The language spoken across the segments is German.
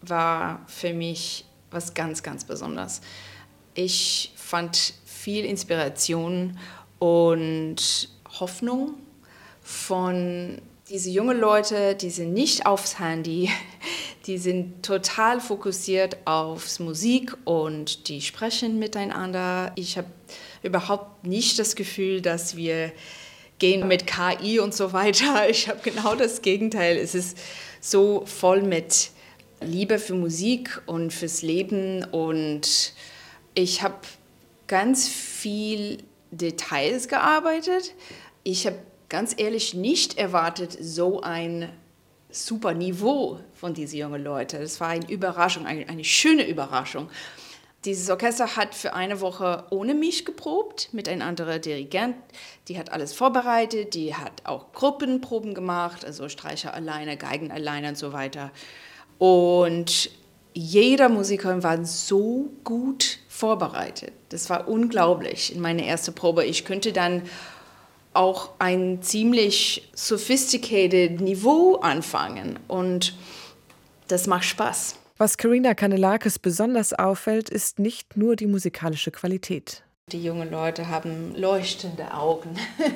war für mich was ganz, ganz Besonderes. Ich fand viel Inspiration und Hoffnung von diesen jungen Leuten, die sind nicht aufs Handy, die sind total fokussiert aufs Musik und die sprechen miteinander. Ich habe überhaupt nicht das Gefühl, dass wir gehen mit KI und so weiter. Ich habe genau das Gegenteil. Es ist so voll mit Liebe für Musik und fürs Leben und ich habe ganz viel Details gearbeitet. Ich habe ganz ehrlich nicht erwartet, so ein super Niveau von diesen jungen Leuten. Das war eine Überraschung, eine schöne Überraschung. Dieses Orchester hat für eine Woche ohne mich geprobt, mit einem anderen Dirigent. Die hat alles vorbereitet, die hat auch Gruppenproben gemacht, also Streicher alleine, Geigen alleine und so weiter. Und jeder Musiker war so gut vorbereitet. Das war unglaublich in meiner ersten Probe. Ich könnte dann auch ein ziemlich sophisticated Niveau anfangen und das macht Spaß. Was Karina Kanellakis besonders auffällt, ist nicht nur die musikalische Qualität. Die jungen Leute haben leuchtende Augen.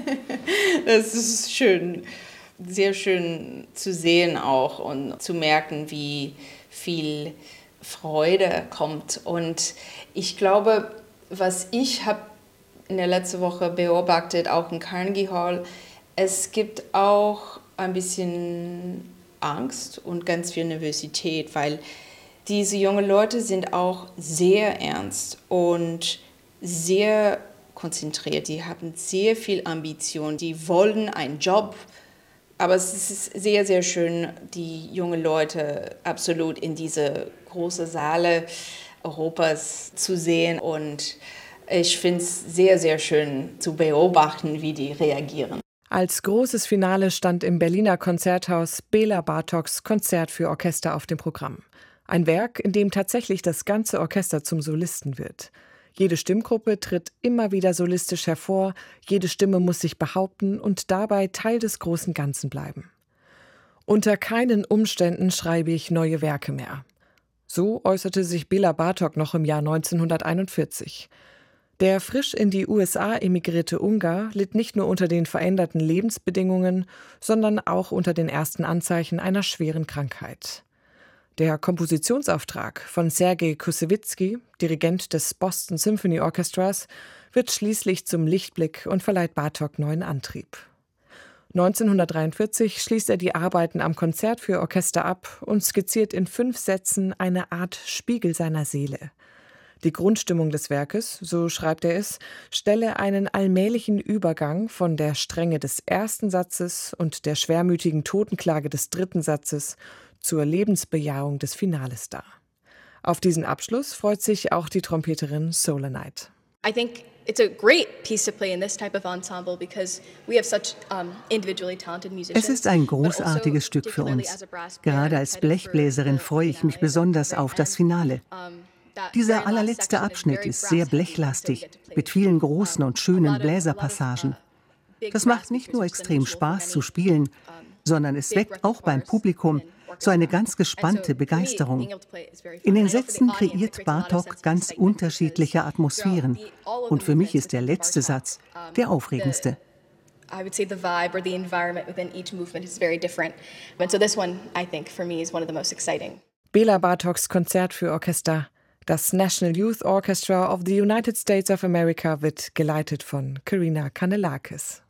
Das ist schön, sehr schön zu sehen auch und zu merken, wie viel Freude kommt. Und ich glaube, was ich habe in der letzten Woche beobachtet, auch in Carnegie Hall, es gibt auch ein bisschen Angst und ganz viel Nervosität, weil diese jungen Leute sind auch sehr ernst und sehr konzentriert. Die haben sehr viel Ambition, die wollen einen Job. Aber es ist sehr, sehr schön, die jungen Leute absolut in diese große Saale Europas zu sehen. Und ich finde es sehr, sehr schön zu beobachten, wie die reagieren. Als großes Finale stand im Berliner Konzerthaus Bela Bartoks Konzert für Orchester auf dem Programm. Ein Werk, in dem tatsächlich das ganze Orchester zum Solisten wird. Jede Stimmgruppe tritt immer wieder solistisch hervor, jede Stimme muss sich behaupten und dabei Teil des großen Ganzen bleiben. Unter keinen Umständen schreibe ich neue Werke mehr. So äußerte sich Bela Bartok noch im Jahr 1941. Der frisch in die USA emigrierte Ungar litt nicht nur unter den veränderten Lebensbedingungen, sondern auch unter den ersten Anzeichen einer schweren Krankheit. Der Kompositionsauftrag von Sergei Kusewitzki, Dirigent des Boston Symphony Orchestras, wird schließlich zum Lichtblick und verleiht Bartok neuen Antrieb. 1943 schließt er die Arbeiten am Konzert für Orchester ab und skizziert in 5 Sätzen eine Art Spiegel seiner Seele. Die Grundstimmung des Werkes, so schreibt er es, stelle einen allmählichen Übergang von der Strenge des ersten Satzes und der schwermütigen Totenklage des dritten Satzes zur Lebensbejahung des Finales dar. Auf diesen Abschluss freut sich auch die Trompeterin Sola Knight. I think it's a great piece to play in this type of ensemble because we have such individually talented musicians. Es ist ein großartiges Stück für uns. Gerade als Blechbläserin freue ich mich besonders auf das Finale. Dieser allerletzte Abschnitt ist sehr blechlastig, mit vielen großen und schönen Bläserpassagen. Das macht nicht nur extrem Spaß zu spielen, sondern es weckt auch beim Publikum so eine ganz gespannte Begeisterung. In den Sätzen kreiert Bartok ganz unterschiedliche Atmosphären. Und für mich ist der letzte Satz der aufregendste. I would say the vibe or the environment within each movement is very different. And so this one, I think, for me is one of the most exciting. Bela Bartoks Konzert für Orchester. Das National Youth Orchestra of the United States of America wird geleitet von Karina Kanellakis.